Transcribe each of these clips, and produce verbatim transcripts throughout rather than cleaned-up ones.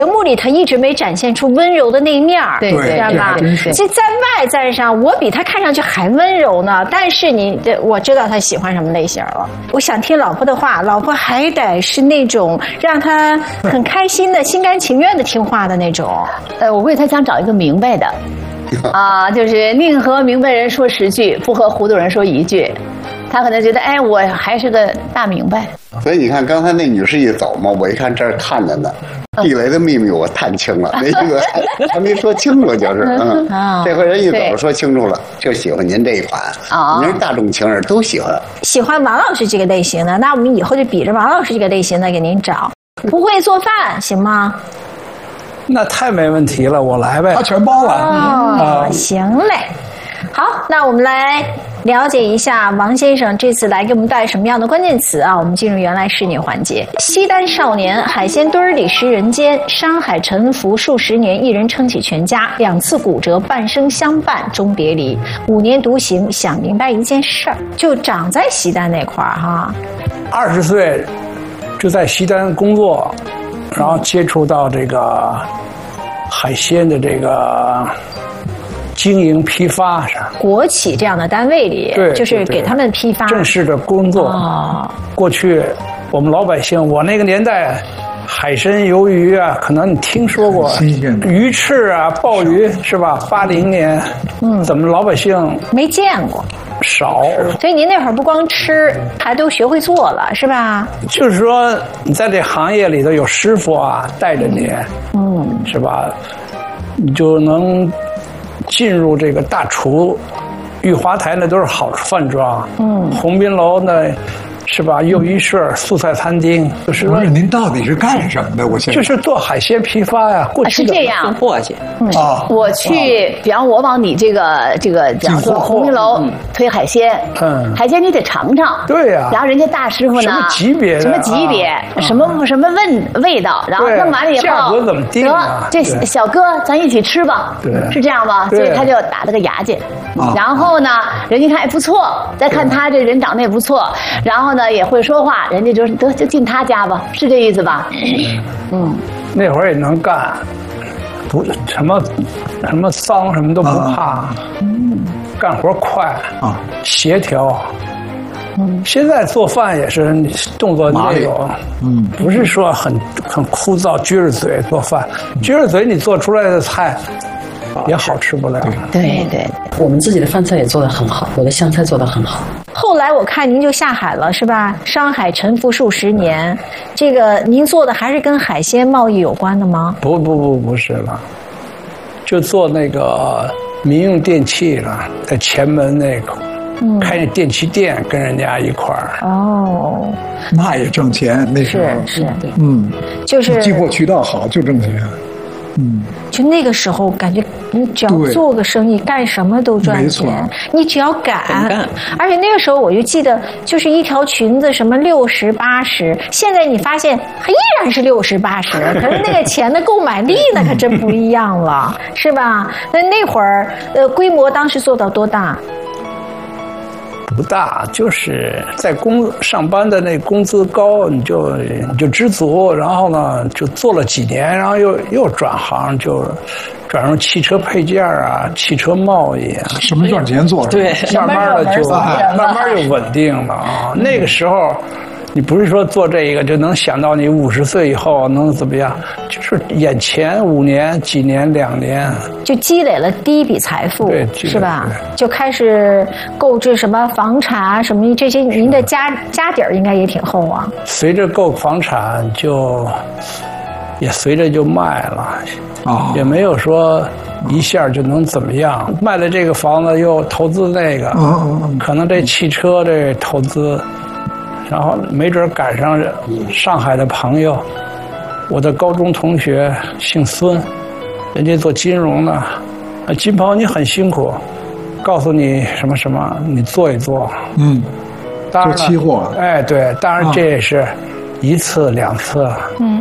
节目里他一直没展现出温柔的那一面， 对对， 知道吧？其实，在外在上，我比他看上去还温柔呢。但是你，我知道他喜欢什么类型了。我想听老婆的话，老婆还得是那种让他很开心的、心甘情愿的听话的那种。 呃，我估计他想找一个明白的，啊，就是宁和明白人说十句，不和糊涂人说一句。他可能觉得，哎，我还是个大明白。 所以你看，刚才那女士一走嘛，我一看这儿看着呢，地雷的秘密我探清了，那个还没说清楚，就是嗯，这回人一走说清楚了，就喜欢您这一款啊，您是大众情人都喜欢， 喜欢王老师这个类型的，那我们以后就比着王老师这个类型的给您找。不会做饭行吗？ 那太没问题了，我来呗，他全包了。 哦，嗯、行嘞。好，那我们来了解一下王先生这次来给我们带什么样的关键词啊？我们进入原来是你环节。西单少年，海鲜堆里食人间，山海沉浮数十年，一人撑起全家，两次骨折，半生相伴，终别离，五年独行，想明白一件事儿，就长在西单那块儿哈。 二十岁就在西单工作，然后接触到这个海鲜的这个经营批发上， 国企这样的单位里， 对， 就是给他们批发正式的工作。哦，过去我们老百姓，我那个年代，海参、鱿鱼啊，可能你听说过，鱼翅啊、鲍鱼是吧？八零年，嗯，怎么老百姓没见过？ 少， 所以您那会儿不光吃，还都学会做了，是吧？ 就是说，你在这行业里头有师傅啊带着你，嗯，是吧？你就能进入这个大厨。玉华台那都是好饭庄，嗯，鸿宾楼那，是吧？又一社素菜餐厅，就是不是您到底是干什么的？我现在就是做海鲜批发呀。过去是这样， 货去啊。我去，比方我往你这个这个，比方说鸿宾楼推海鲜，嗯，海鲜你得尝尝， 对呀。 然后人家大师傅呢， 什么级别？ 什么级别？什么什么味味道？然后弄完了以后， 价格怎么定啊？ 这小哥，咱一起吃吧，是这样吧？所以他就打了个牙去，然后呢，人家看哎不错，再看他这人长得也不错，然后呢。也会说话，人家就是得就进他家吧，是这意思吧？ 嗯，那会儿也能干，不什么什么脏什么都不怕，嗯，干活快啊，协调。嗯，现在做饭也是动作内容，嗯，不是说很很枯燥，撅着嘴做饭，撅着嘴你做出来的菜。也好吃不了。 对对， 我们自己的饭菜也做得很好，我的湘菜做得很好。 后来我看您就下海了，是吧？山海沉浮数十年，这个您做的还是跟海鲜贸易有关的吗？ 不不不，不是了，就做那个民用电器了，在前门那个。嗯、开那电器店，跟人家一块儿哦， 那也挣钱，那时候是是， 嗯， 就是寄货渠道好就挣钱。嗯， 就那个时候感觉你只要做个生意干什么都赚钱，你只要敢，而且那个时候我就记得就是一条裙子什么六十八十，现在你发现还依然是六十八十，可是那个钱的购买力那可真不一样了，是吧？那那会儿呃规模当时做到多大？ 不大，就是在工上班的那工资高，你就你就知足，然后呢就做了几年，然后又又转行，就转入汽车配件啊、汽车贸易啊。 什么赚钱做？ 对，慢慢的就慢慢就稳定了啊。那个时候。你不是说做这个就能想到你五十岁以后能怎么样？就是眼前五年、几年、两年， 就积累了第一笔财富， 对， 是吧？就开始购置什么房产啊，什么这些，您的家家底儿应该也挺厚啊。 随着购房产就也随着就卖了，啊，也没有说一下就能怎么样。卖了这个房子又投资那个，可能这汽车这投资。然后没准赶上上海的朋友，我的高中同学姓孙，人家做金融的，金鹏你很辛苦，告诉你什么什么，你做一做， 嗯，做期货， 哎对，当然这也是一次两次，嗯，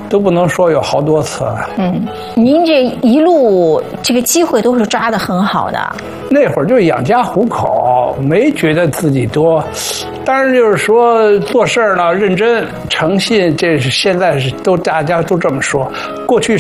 都不能说有好多次。 嗯，您这一路这个机会都是抓得很好的。 那会儿就养家糊口，没觉得自己多。当然就是说做事儿呢，认真诚信，这是现在是都大家都这么说。过去